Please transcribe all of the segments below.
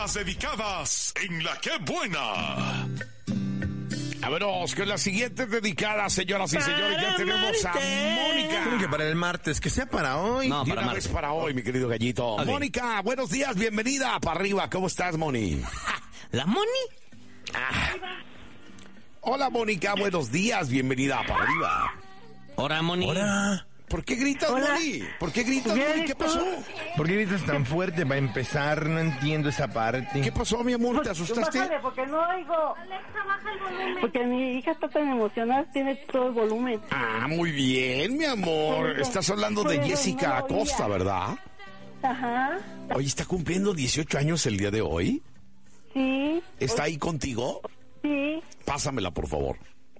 Las dedicadas en La Qué Buena. Vámonos con las siguientes dedicadas, señoras y señores. Ya tenemos a Mónica. Creo que para el martes, que sea para hoy. No, para martes. Para hoy, mi querido gallito. Okay. Mónica, buenos días, bienvenida para arriba. ¿Cómo estás, Moni? ¿La Moni? Hola, Mónica, buenos días, bienvenida para arriba. Hola, Moni. Hola. ¿Por qué gritas, Moni? ¿Por qué gritas, Moni? ¿Qué pasó? ¿Por qué gritas tan fuerte para empezar? No entiendo esa parte. ¿Qué pasó, mi amor? ¿Te asustaste? Bájale, porque no oigo. Alexa, baja el volumen. Porque mi hija está tan emocionada, tiene todo el volumen. Ah, muy bien, mi amor. Estás hablando de Jessica Acosta, ¿verdad? Ajá. Oye, ¿está cumpliendo 18 años el día de hoy? Sí. ¿Está ahí contigo? Sí. Pásamela, por favor.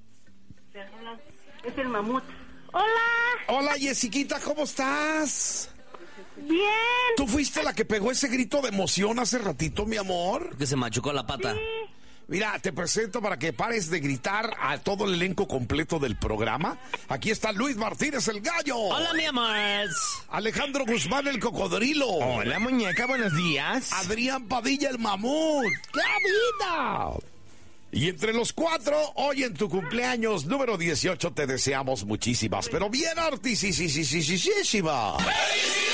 Es el mamut. ¡Hola! Hola, Jessiquita, ¿cómo estás? Bien. ¿Tú fuiste la que pegó ese grito de emoción hace ratito, mi amor? Que se machucó la pata. Sí. Mira, te presento para que pares de gritar a todo el elenco completo del programa. Aquí está Luis Martínez, el gallo. Hola, mi amor. Alejandro Guzmán, el cocodrilo. Hola, muñeca, buenos días. Adrián Padilla, el mamut. ¡Qué vida! Y entre los cuatro, hoy en tu cumpleaños número 18 te deseamos muchísimas, pero bien artisísimas.